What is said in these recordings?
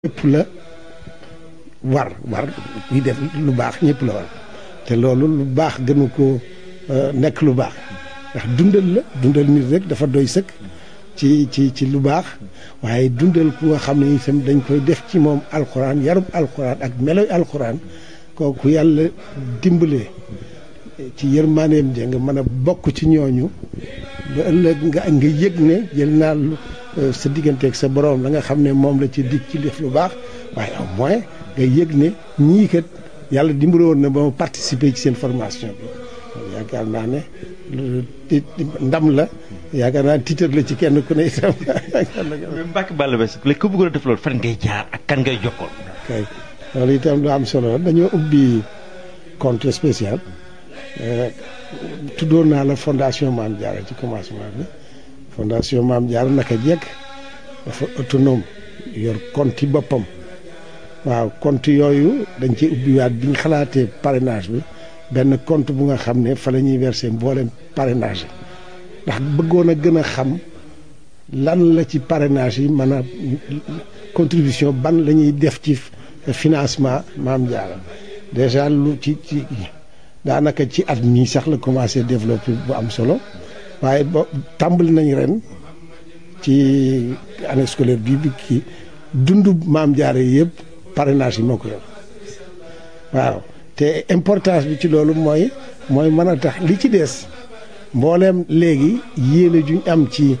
ñëpp la war ñuy def lu baax ñëpp la war te loolu lu baax gënu ko nekk lu baax ndax dundal nit rek dafa doy sëkk ci lu baax waaye dundal ku nga xam ne itam dañ koy def ci moom alxuraan yarub alxuraan ak meloy alxuraan kooku yàlla dimbalee ci yërmaaneem ja nga mën a bokk ci ñooñu ba ëllëg nga yëg ne jël naa sa digganteeg sa borom la nga xam ne moom la ci dig ci def lu baax waaye au moins nga yëg ne ñii kat yàlla dimbale woon na ba ma participer ci seen formation bi yaakaar naa ne ndam la yaakaar naa tiitar la ci kenn ku ne itam. mais Mbacke Balla Basse léegi ku bëggoon a def loolu fan ngay jaar ak kan ngay jokkoon. kay loolu itam lu am solo dañoo ubbi compte spécial tuddoon naa la fondation Mame Diarra ci commencement bi fondation Mame Diarra naka jekk dafa autonome yor compte boppam waaw compte yooyu dañ ci ubbiwaat bi ñu xalaatee parrainage bi benn compte bu nga xam ne fa la ñuy versé mboolem parrainage yi ndax bëggoon a gën a xam lan la ci parrainage yi mën a contribution ban la ñuy def ci financement Mame Diarra déjà lu ci daanaka ci at mii sax la commencé développé bu am solo waaye ba tàmbali nañ ren ci année scolaire bi kii dundu Mame Diarra yi yëpp parrainage yi moo ko yor waaw te importance bi ci loolu mooy mën a tax li ci des mbooleem léegi yéene juñ am ci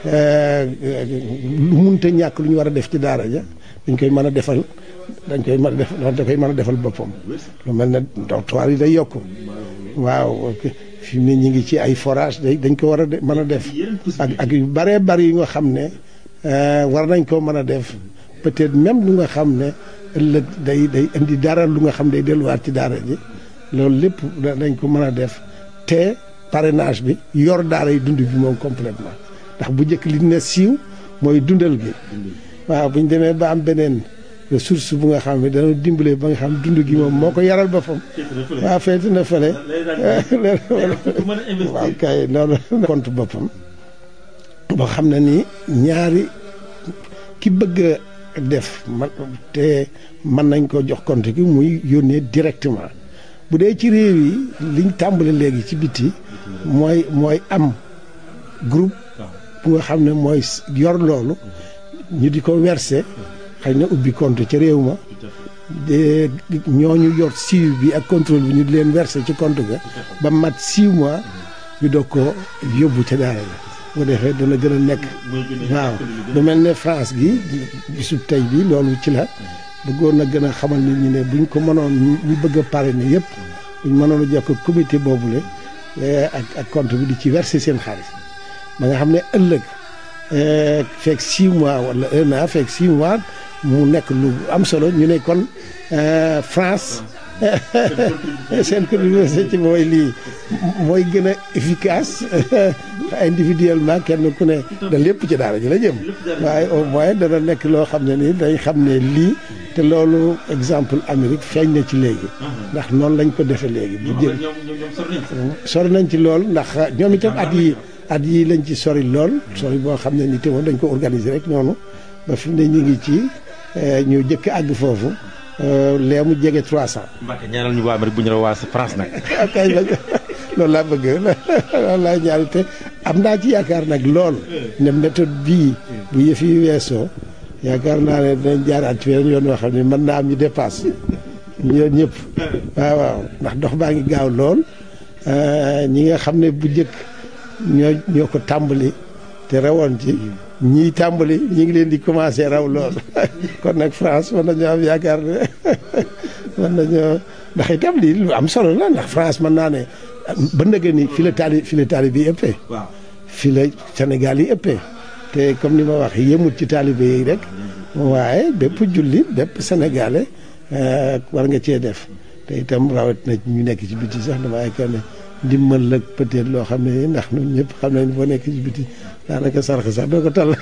lu munta ñàkk lu ñu war a def ci daara ja dañ koy mën a defal da koy mën a defal boppam lu mel ne dortoir yi day yokk waaw fi mu ne ñu ngi ci ay forage dañ ko war a mën a def ak yu bëree bëri yu nga xam ne war nañ koo mën a def peut-être même lu nga xam ne ëllëg day indi dara lu nga xam day delluwaat ci daara ji loolu lépp dañ ko mën a def te parrainage bi yor daara yi dund bi moom complètement ndax bu njëkk li ne siiw mooy dundal gi waaw bu ñu demee ba am beneen ressource bu nga xam ne dana dimbale ba nga xam dund gi moom moo ko yaral boppam waaw feeti na fële waaw kay loolu compte boppam boo xam ne ni ñaari ki bëgg a def te mën nañ ko jox compte gi muy yónnee directement bu dee ci réew yi liñ tàmbale léegi ci biti mooy am groupe bu nga xam ne mooy yor loolu ñu di ko verser xëy na ubbi compte ca réew ma ñooñu yor suivi bi ak contrôle bi ñu di leen verser ci compte ga ba mat 6 mois ñu doog ko yóbbu ca daara la bu defee dana gën a nekk waaw lu mel ne France gi bisub tey bi loolu ci la bëggoon na gën a xamal nit ñi ne buñ ko mënoon ñu bëgg a parrainer yëpp buñ mënoon a jokk comité boobule ak compte bi di ci verser seen xaalis ba nga xam ne ëllëg fekk 6 mois wala 1 an fekk 6 mois mu nekk lu am solo ñu ne kon France seen contribution ci mooy lii mooy gën a efficace individuellement kenn ku ne da lépp ci daara ji la jëm waaye au moins dana nekk loo xam ne ni dañ xam ne lii te loolu exemple Amérique feeñ na ci léegi ndax noonu lañ ko defee léegi bu jël sori nañ ci lool ndax ñoom itam at yi lañ ci sori lool sori boo xam ne ni te woon dañ ko organiser rek noonu ba fi mu ne ñu ngi ci ñu jëkk àgg foofu lee mu jege 300. Mbacke ñaanal ñu waa Amérique bu ñu la waa France nag. kay loolu laa bëgg loolu laa ñaari te am naa ci yaakaar nag lool ne méthode bii bu yëf yi weesoo yaakaar naa ne dinañ jaaraat ci weneen yoon yoo xam ne mën naa am ñu dépasse ñu ñëpp waaw ndax dox baa ngi gaaw lool ñi nga xam ne bu njëkk ñoo ko tàmbali te rawoon ci ñii tàmbali ñi ngi leen di commencé raw lool kon nag France mën nañoo am yaakaar ne mën nañoo ndax itam lii lu am solo la ndax France mën naa ne ba ndëgë ni fi la taalibe yi ëppee fi la Sénégal yi ëppee te comme ni ma wax yëmut ci taalibe yi rek waaye bépp jullit bépp sénégalais war nga cee def te itam rawat na ñu nekk ci biti sax dama yaakaar ne ndimbal la peut-être loo xam ne ndax ñun ñëpp xam nañ boo nekk ci biti daanaka sarx sax doo ko tal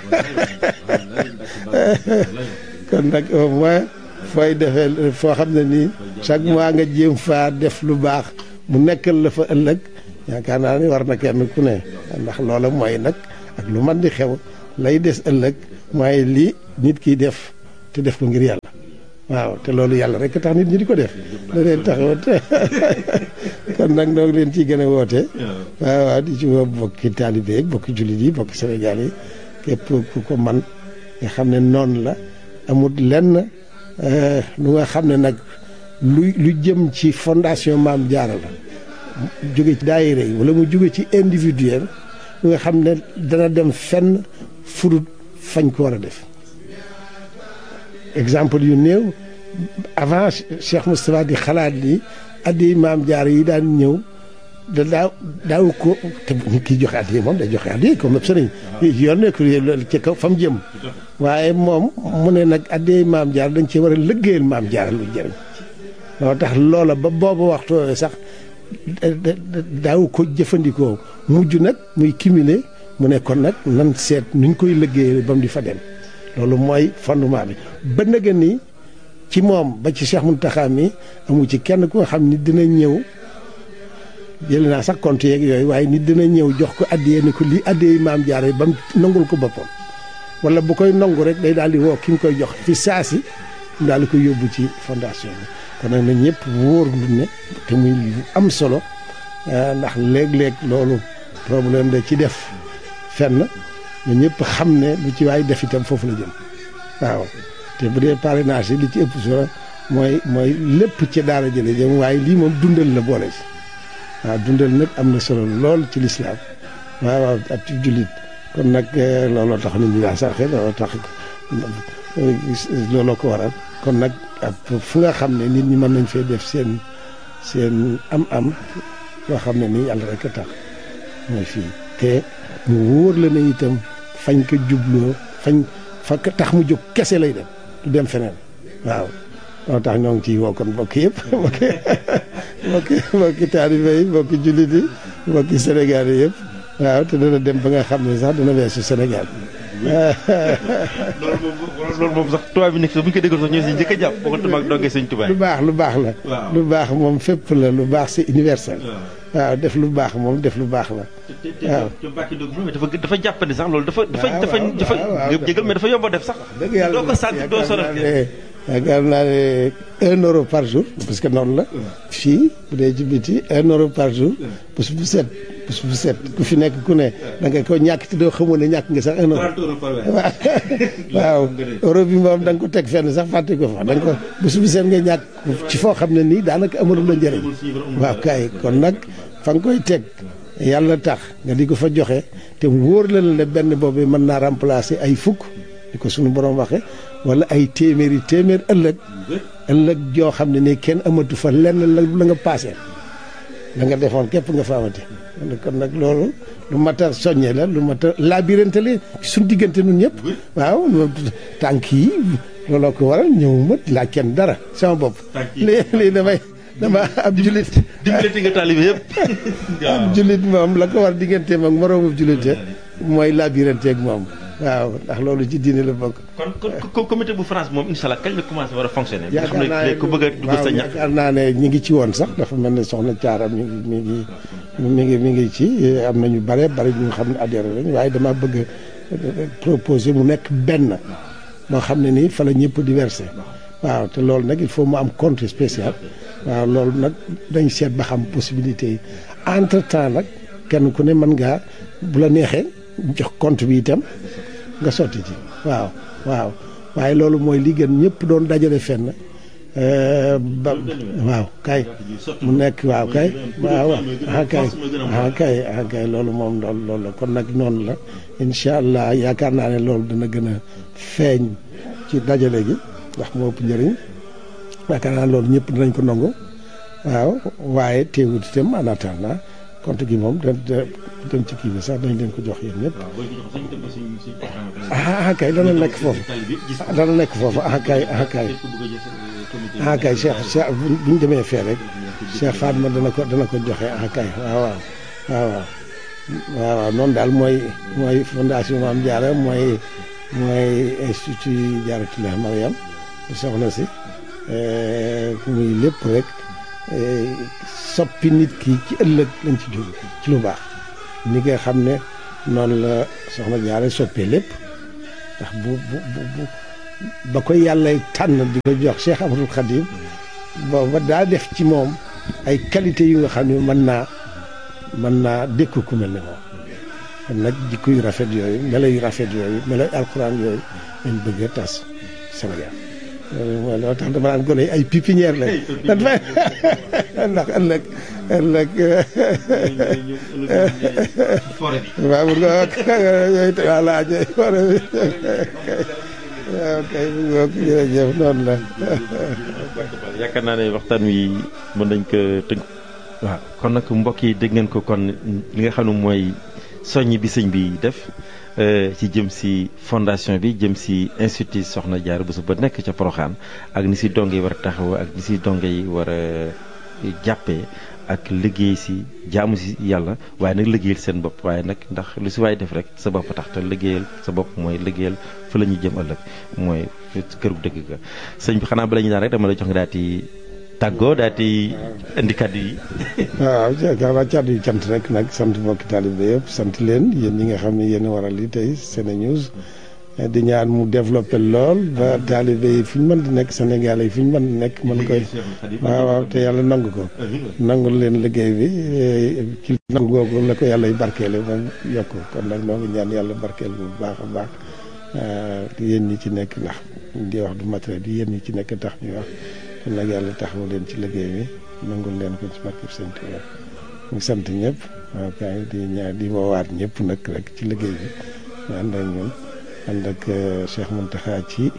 kon nag au moins fooy defee foo xam ne nii chaque mois nga jéem faa def lu baax mu nekkal la fa ëllëg yaakaar naa ni war na kenn ku ne ndax loola mooy nag ak lu man di xew lay des ëllëg mooy li nit kiy def te def ko ngir yàlla waaw te loolu yàlla rek tax nit ñi di ko def da leen taxawat kon nag noo ngi leen ciy gën a woote waaw di ci woo bokki taalibe yi bokki jullit yi bokki Sénégal yi képp ku ko man nga xam ne noonu la amul lenn lu nga xam ne nag lu jëm ci fondation Maam Jaara la jóge ci daayira yi wala mu jóge ci individuel lu nga xam ne dana dem fenn furut fañ ko war a def exemple yu néew avant Cheikh Moustapha di xalaat ni addi Maam Jaara yi daan ñëw da daaw ko te nit ki joxe addi moom day joxe addi comme sëriñ yoon nekk ci kaw fa mu jëm waaye moom mu ne nag addi Maam Jaara dañ ci war a liggéeyal Maam Jaara lu jëriñ loo tax loola ba boobu waxtu sax daaw ko jëfandikoo mujj nag muy cumulé mu ne kon nag nan seet nuñ koy liggéeyal ba mu di fa dem loolu mooy fondement bi ba nga ni ci moom ba ci Cheikh Mountakha mi amu ci kenn ku nga xam ni dina ñëw jël naa sax compte yeeg yooyu waaye nit dina ñëw jox ko addiyee ni ko lii addiyee Maam Jaara ba mu nangul ko boppam wala bu koy nangu rek day daal di woo ki mu koy jox fi saasi mu daal di koy yóbbu ci fondation bi kon nag na ñëpp wóor lu ne te muy am solo ndax léeg-léeg loolu problème da ci def fenn na ñëpp xam ne lu ci waay def itam foofu la jëm waaw te bu dee parrainage yi li ci ëpp solo mooy lépp ci daara jële jëm waaye lii moom dundal la boole ci waaw dundal nag am na solo lool ci lislaam waaw ab ci jullit kon nag looloo tax nit ñi daa sarxe looloo tax looloo ko waral kon nag fu nga xam ne nit ñi mën nañ fee def seen am-am loo xam ne nii yàlla rek a tax mooy fii te mu wóor la ne itam fañ ko jubloo fa tax mu jóg kese lay dem du dem feneen waaw moo tax ñoo ngi ciy woo kon mbokk yëpp mbokki taalibe yi mbokki jullit yi mbokki Sénégal yi yëpp waaw te dana dem ba nga xam ne sax dana weesu Sénégal loolu moom sax tubaab bi nekk sax bu ñu ko déggoon sax ñoo si njëkk a jàpp boo ko tamaak dongee sëñ tubaab lu baax la lu baax moom fépp la lu baax c'est universel waaw def lu baax moom def lu baax la waaw te Mbacke Ndiob dafa jàppandi sax loolu dafa jégal mais dafa yomb a def sax dëgg yàlla doo ko sant doo sonal yaakaar naa ne 1 euro par jour parce que noonu la fii bu dee ci biti 1 euro par jour bés bu set ku fi nekk ku ne da nga ko ñàkk te doo xamoon ne ñàkk nga sax 1 euro waaw euro bi moom da nga ko teg fenn sax fàtte ko fa da nga ko bés bu set nga ñàkk ci foo xam ne nii daanaka amalul la njëriñ waaw kay kon nag fa nga koy teg yàlla tax nga di ko fa joxe te wóor la ne benn boobu mën naa remplacer ay fukk di ko suñu borom waxe wala ay téeméer ëllëg joo xam ne ni kenn amatu fa lenn la nga paasee la nga defoon képp nga fa amati kon nag loolu lu mat a soññe la lu mat a labirante la suñ diggante nun ñëpp waaw tànk yi looloo ko waral ñëwuma laaj kenn dara sama bopp lii dama ab jullit dimbalati nga taalibe yëpp ab jullit moom la ko war digganteem ak moroomu jullit mooy labirante ak moom waaw ndax loolu ci diine la bokk. kon comité bu France moom incha allah kañ la commencé war a fonctionner. yaakaar naa ne ku bëgg a dugg sa ñax. yaakaar naa ne ñi ngi ci woon sax dafa mel ne soxna Thiara mi ngi ci am na ñu bare ñu xam ne adhéré lañ waaye dama bëgg a proposer mu nekk benn moo xam ne nii fa la ñëpp di versé waaw te loolu nag il faut mu am compte spécial waaw loolu nag dañ seet ba xam possibilité yi entre temps nag kenn ku ne mën ngaa bu la neexee jox compte bi itam. nga sotti ci waaw waaye loolu mooy li gën ñëpp doon dajale fenn ba waaw kay mu nekk waaw kay kay loolu moom loolu la kon nag noonu la incha allah yaakaar naa ne loolu dana gën a feeñ ci dajale gi ndax moo ëpp njëriñ yaakaar naa loolu ñëpp dinañ ko nangu waaw waaye teewut itam en attendant compte gi moom dem ci kii bi sax dañ leen ko jox yéen ñëpp kay dana nekk foofu kay Cheikh bu ñu demee fee rek Cheikh Fatma dana ko joxe kay waaw noonu daal mooy fondation Maam Jaara mooy institut Jaaratullahi Mariam soxna si muy lépp rek soppi nit ki ci ëllëg lañ ci jóg ci lu baax ni nga xam ne noonu la soxna Jaara soppee lépp ndax bu ba ko yàlla tànn di ko jox Cheikh Ahmadul Khadim booba daa def ci moom ay qualité yu nga xam ne mën naa dékku ku mel ne moom kon nag jikko yu rafet yooyu melo yu rafet yooyu melo alxuraan yooyu lañ bëgg a tas Sénégal loolu tax dama naan gone ay pépinière lañ ndax ëllëg waaw bu nga yooyu voilà forêt bi waaw kay bu nga jërëjëf noonu la yaakaar naa ne waxtaan wi mën nañ ko tënk. waaw kon nag mbokk yi dégg ngeen ko kon li nga xam ne mooy soññ bi sëñ bi def ci jëm si fondation bi jëm si institut Soxna Diarra Bousso ba nekk ca Porokhane ak ni si donge yi war a taxaw ak ni si donge yi war a jàppee ak liggéey si jaamu si yàlla waaye nag liggéeyal seen bopp waaye nag ndax lu si waay def rek sa bopp tax te liggéeyal sa bopp mooy liggéeyal fa la ñuy jëm ëllëg mooy këru dëgg ga sëñ bi xanaa bala ñu daan rek dama la jox nga daal di tàggoo daal di indi kàddu yi. waaw jaakaar kàddu yi cant rek nag sant mbokki taalibe yëpp sant leen yéen ñi nga xam ne yéen a waral li tey SeneNews di ñaan mu développé lool ba taalibe yi fi ñu mën di nekk Sénégal yi fi ñu mën di nekk mën koy waaw te yàlla nangu ko nangul leen liggéey bi ci nangu googu la ko yàlla y barkeele moom yokk kon nag noo ngi ñaan yàlla barkeel bu baax a baax yéen ñi ci nekk ndax di wax du matériel yi yéen ñi ci nekk tax ñuy wax kon nag yàlla taxawu leen ci liggéey bi nangul leen ko ci barkeb Sëñ Tuubaa ñu sant ñëpp waaw kay di ñaan di woowaat ñëpp nag rek ci liggéey bi ñu ànd ak ñun ànd ak Cheikh Mountakha ci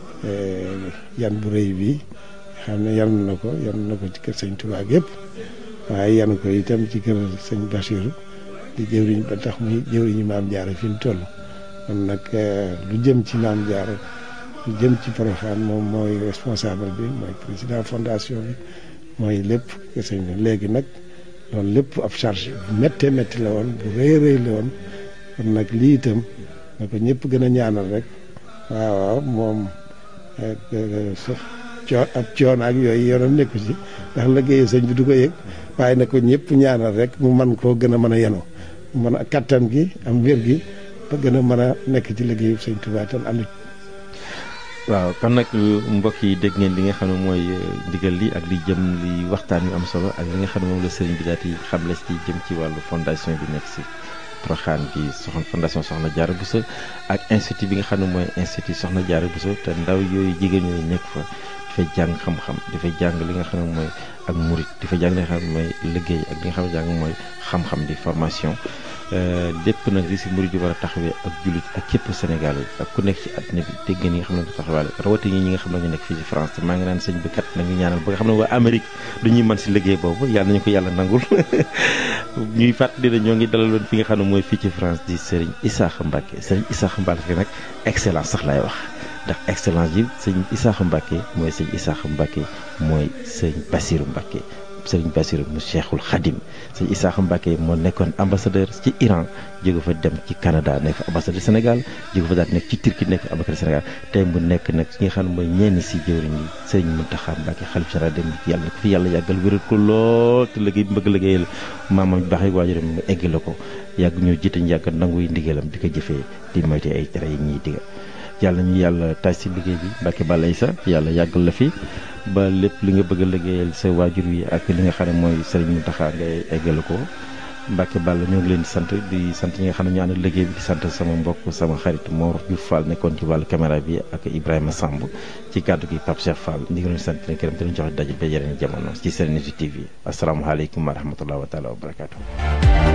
yan bu rëy bi xam ne yan na ko ci kër Sëñ Tuubaa yëpp waaye yan ko itam ci kër Sëñ Bassirou di jëwriñ ba tax muy jëwriñu Maam Jaara fi mu toll kon nag lu jëm ci Maam Jaara lu jëm ci Porokhane moom mooy responsable bi mooy président fondation bi mooy lépp kër Sëñ bi léegi nag loolu lépp ab charge bu méttee métti la woon bu rëy rëy la woon kon nag lii itam na ko ñëpp gën a ñaanal rek waaw moom sax ab coon ak yooyu yoonam nekku ci ndax liggéeyu sëñ bi du ko yëg waaye na ko ñëpp ñaanal rek mu mën koo gën a mën a yenu mën a kattan gi am wér gi ba gën a mën a nekk ci liggéeyu sëñ Tuubaa tan am waaw kon nag mbokk yi dégg ngeen li nga xam ne mooy ndigal li ak li jëm li waxtaan yu am solo ak li nga xam ne moom la sëriñ bi daal di xamle ci jëm ci wàllu fondation bi nekk si Porokhane bi fondation Soxna Diarra Bousso ak institut bi nga xam ne mooy institut Soxna Diarra Bousso te ndaw yooyu jigéen ñooyu nekk fa dafay jàng xam-xam dafay jàng li nga xam ne mooy ak murit dafay jàng li nga xam ne mooy liggéey ak li nga xam ne jàng mooy xam-xam di formation lépp nag li si murit yi war a taxawee ak jullit ak képp Sénégal yi ak ku nekk ci àddina bi dégg ngeen ñi nga xam ne ko taxawaale rawatina ñi nga xam ne ñu nekk fii ci France te maa ngi naan sëñ bi kat nañu ñaanal ba nga xam ne waa Amérique dañuy mën si liggéey boobu yàlla nañu ko yàlla nangul ñuy fàttali ne ñoo ngi dalaloon fi nga xam ne mooy fii ci France di Serigne Issakha Mbacké Serigne Issakha Mbacké nag excellence sax laay wax ndax excellence yi sëñ Issakha Mbacké mooy sëñ Issakha Mbacké mooy sëñ Bassirou Mbacké Sëriñ Bassirou mu Cheikhul Khadim sëñ Issakha Mbacké moo nekkoon ambassadeur ci Iran jóge fa dem ci Canada nekk fa ambassadeur Sénégal jóge fa daal nekk ci Turquie nekk ambassadeur Sénégal tey mu nekk nag ci nga xam ne mooy ñenn si jëwriñ yi sëriñ Mountakha Mbacké xalif général dem yàlla na ko fi yàlla yàggal wéral ko lool te liggéey bi bëgg liggéeyal maamam baax yi waajuram mu egg la ko yàgg ñoo jiite ñu yàgg nangu yi ndigalam di ko jëfee di moyte ay tere yi ñuy digal yàlla ñu yàlla taaj si liggéey bi Mbacké Balla Issa yàlla yàggal la fi ba lépp li nga bëgg a liggéeyal sa waajur yi ak li nga xam ne mooy Serigne Mountakha ngay eggale ko Mbacké Balla ñoo ngi leen di sant ñi nga xam ne ñu ànd liggéey bi di sant sama mbokk sama xarit Mor Diouf Fall nekkoon ci wàllu caméra bi ak Ibrahima Samb ci kàddu gi Pape Cheikh Fall ñu ngi leen sant leen këram te ñu joxe daje ba yeneen jamono ci SeneNews TV asalaamaaleykum wa rahmatulah wa taala wa barakaatu.